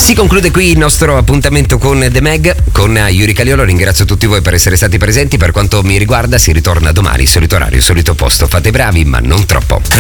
Si conclude qui il nostro appuntamento con The Meg, con Yuri Caliolo. Ringrazio tutti voi per essere stati presenti. Per quanto mi riguarda si ritorna domani, solito orario, solito posto. Fate bravi, ma non troppo.